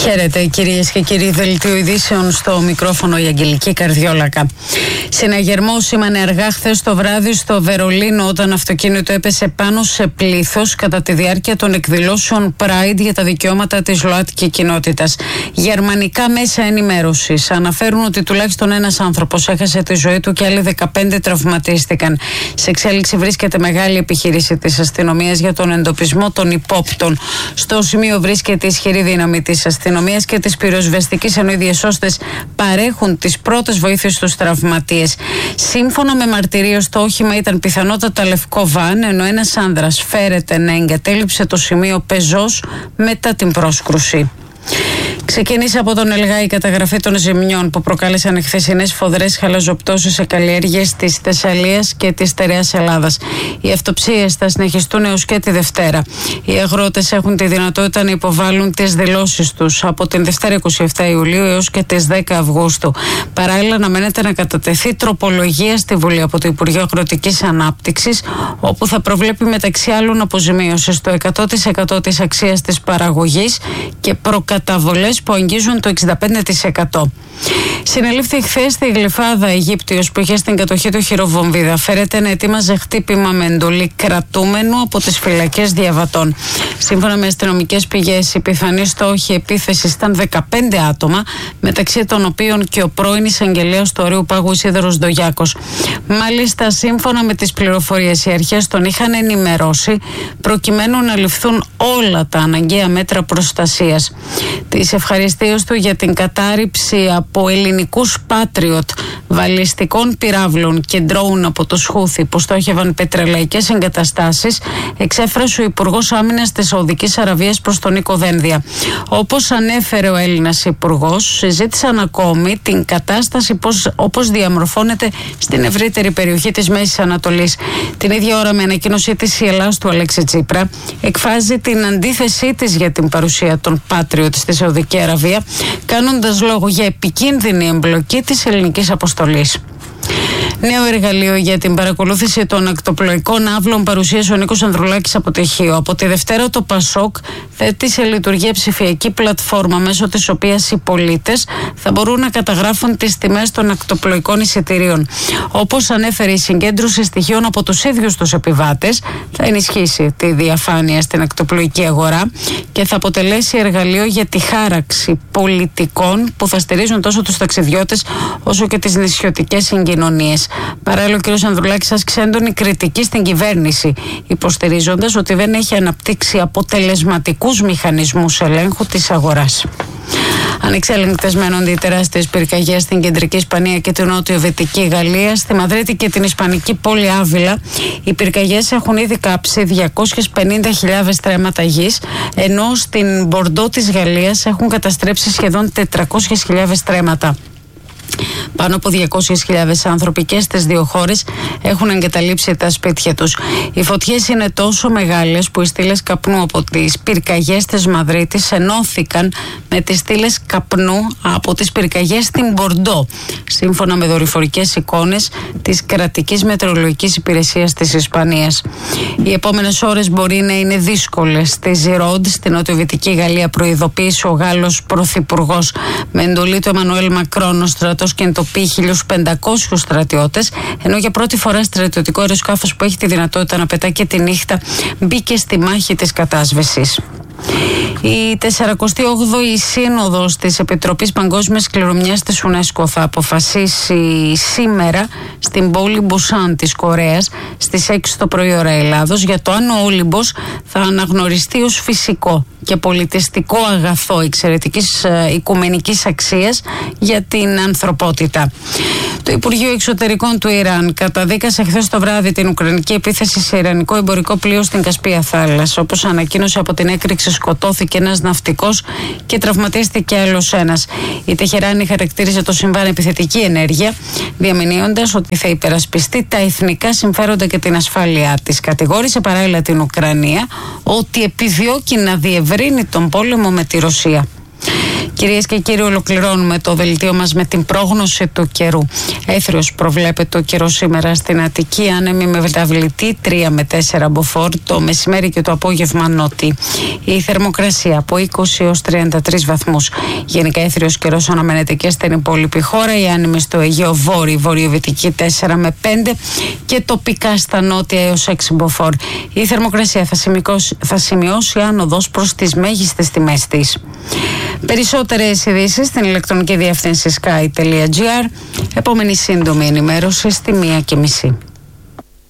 Χαίρετε κυρίες και κύριοι, δελτίο ειδήσεων, στο μικρόφωνο η Αγγελική Καρδιόλακα. Συναγερμό σήμανε αργά χθες το βράδυ στο Βερολίνο όταν αυτοκίνητο έπεσε πάνω σε πλήθος κατά τη διάρκεια των εκδηλώσεων Pride για τα δικαιώματα της ΛΟΑΤΚΙ κοινότητας. Γερμανικά μέσα ενημέρωσης αναφέρουν ότι τουλάχιστον ένας άνθρωπος έχασε τη ζωή του και άλλοι 15 τραυματίστηκαν. Σε εξέλιξη βρίσκεται μεγάλη επιχείρηση της αστυνομίας για τον εντοπισμό των υπόπτων. Στο σημείο βρίσκεται ισχυρή δύναμη της αστυνομίας και της πυροσβεστικής, ενώ οι διασώστες παρέχουν τις πρώτες βοήθειες στους τραυματίες. Σύμφωνα με μαρτυρίες, το όχημα ήταν πιθανότατα λευκό βαν, ενώ ένας άνδρας φέρεται να εγκατέλειψε το σημείο πεζός μετά την πρόσκρουση. Ξεκίνησε από τον Ελγά η καταγραφή των ζημιών που προκάλεσαν οι χθεσινές φοδρές χαλαζοπτώσεις σε καλλιέργειες της Θεσσαλίας και της Στερεάς Ελλάδας. Οι αυτοψίες θα συνεχιστούν έως και τη Δευτέρα. Οι αγρότες έχουν τη δυνατότητα να υποβάλουν τις δηλώσεις τους από την Δευτέρα 27 Ιουλίου έως και τις 10 Αυγούστου. Παράλληλα, αναμένεται να κατατεθεί τροπολογία στη Βουλή από το Υπουργείο Αγροτικής Ανάπτυξης, όπου θα προβλέπει μεταξύ άλλων αποζημίωση στο 100% της αξίας της παραγωγής και προκαταβολές που αγγίζουν το 65%. Συνελήφθη χθες στη Γλυφάδα Αιγύπτιος που είχε στην κατοχή του χειροβομβίδα. Φέρεται να ετοίμαζε χτύπημα με εντολή κρατούμενου από τις φυλακές διαβατών. Σύμφωνα με αστυνομικές πηγές, οι πιθανοί στόχοι επίθεσης ήταν 15 άτομα, μεταξύ των οποίων και ο πρώην εισαγγελέας του Ορείου Πάγου Ισίδωρος Ντογιάκος. Μάλιστα, σύμφωνα με τις πληροφορίες, οι αρχές τον είχαν ενημερώσει προκειμένου να ληφθούν όλα τα αναγκαία μέτρα προστασίας. Της ευχαριστίας του για την κατάρριψη από ελληνικούς Patriot βαλιστικών πυράβλων και ντρόουν από τους Χούθι που στόχευαν πετρελαϊκές εγκαταστάσεις, εξέφρασε ο Υπουργός Άμυνας της Σαουδικής Αραβίας προς τον Νίκο Δένδια. Όπως ανέφερε ο Έλληνας Υπουργός, συζήτησαν ακόμη την κατάσταση όπως διαμορφώνεται στην ευρύτερη περιοχή της Μέσης Ανατολής. Την ίδια ώρα, με ανακοίνωσή της, η Ελλάς του Αλέξη Τσίπρα εκφράζει την αντίθεσή της για την παρουσία των Patriot στη Σαουδική Αραβία, κάνοντας λόγο για επικίνδυνη εμπλοκή της ελληνικής αποστολής. Νέο εργαλείο για την παρακολούθηση των ακτοπλοϊκών αύλων παρουσίασε ο Νίκος Ανδρουλάκης από Τεχείο. Από τη Δευτέρα το ΠΑΣΟΚ θέτει σε λειτουργία ψηφιακή πλατφόρμα μέσω της οποίας οι πολίτες θα μπορούν να καταγράφουν τις τιμές των ακτοπλοϊκών εισιτηρίων. Όπως ανέφερε, η συγκέντρωση στοιχείων από τους ίδιους τους επιβάτες θα ενισχύσει τη διαφάνεια στην ακτοπλοϊκή αγορά και θα αποτελέσει εργαλείο για τη χάραξη πολιτικών που θα στηρίζουν τόσο τους ταξιδιώτες όσο και τις νησιωτικές συγκοινωνίες. Παράλληλα, ο κ. Ανδρουλάκης άσκησε έντονη κριτική στην κυβέρνηση, υποστηρίζοντας ότι δεν έχει αναπτύξει αποτελεσματικούς μηχανισμούς ελέγχου της αγοράς. Ανεξέλεγκτες μένονται οι τεράστιες πυρκαγιές στην κεντρική Ισπανία και την νότιο-δυτική Γαλλία. Στη Μαδρίτη και την ισπανική πόλη Άβυλα, οι πυρκαγιές έχουν ήδη κάψει 250.000 στρέμματα γης, ενώ στην Μπορντό της Γαλλίας έχουν καταστρέψει σχεδόν 400.000 στρέμματα. Πάνω από 200.000 άνθρωποι και στις δύο χώρες έχουν εγκαταλείψει τα σπίτια τους. Οι φωτιές είναι τόσο μεγάλες που οι στήλες καπνού από τις πυρκαγιές της Μαδρίτης ενώθηκαν με τις στήλες καπνού από τις πυρκαγιές στην Μπορντό, σύμφωνα με δορυφορικές εικόνες της κρατικής μετεωρολογικής υπηρεσίας της Ισπανίας. Οι επόμενες ώρες μπορεί να είναι δύσκολες. Στη Ζιρόντ, στην νοτιοδυτική Γαλλία, προειδοποίησε ο Γάλλος Πρωθυπουργός. Με εντολή του Εμμανουέλ Μακρόν, ο στρατός κινητοποιεί 1.500 στρατιώτες, ενώ για πρώτη φορά στρατιωτικό αεροσκάφος που έχει τη δυνατότητα να πετά και τη νύχτα μπήκε στη μάχη της κατάσβεσης. Η 48η Σύνοδος της Επιτροπής Παγκόσμιας Κληρονομιάς της UNESCO θα αποφασίσει σήμερα στην πόλη Μπουσάν της Κορέας στις 6 το πρωί ώρα Ελλάδος για το αν ο Όλυμπος θα αναγνωριστεί ως φυσικό και πολιτιστικό αγαθό εξαιρετικής οικουμενικής αξίας για την ανθρωπότητα. Το Υπουργείο Εξωτερικών του Ιράν καταδίκασε χθες το βράδυ την ουκρανική επίθεση σε ιρανικό εμπορικό πλοίο στην Κασπία θάλασσα. Όπως ανακοίνωσε, από την έκρηξη σκοτώθηκε ένας ναυτικός και τραυματίστηκε άλλος ένας. Η Τεχεράνη χαρακτήριζε το συμβάν επιθετική ενέργεια, διαμηνύοντας ότι θα υπερασπιστεί τα εθνικά συμφέροντα και την ασφάλειά της. Κατηγόρησε παράλληλα την Ουκρανία ότι επιδιώκει να διευρύνει τον πόλεμο με τη Ρωσία. Κυρίες και κύριοι, ολοκληρώνουμε το δελτίο μας με την πρόγνωση του καιρού. Έθριος προβλέπεται ο καιρός σήμερα στην Αττική, άνεμη με μεταβλητή 3 με 4 μποφόρ, το μεσημέρι και το απόγευμα νότι. Η θερμοκρασία από 20 έως 33 βαθμούς. Γενικά έθριος καιρός αναμένεται και στην υπόλοιπη χώρα, η άνεμη στο Αιγαίο βορειοβυτική 4 με 5 και τοπικά στα νότια έως 6 μποφόρ. Η θερμοκρασία θα σημειώσει άνοδος προς τις μέγιστες τιμές της. Περισσότερες ειδήσεις στην ηλεκτρονική διεύθυνση sky.gr. Επόμενη σύντομη ενημέρωση στη 1:30.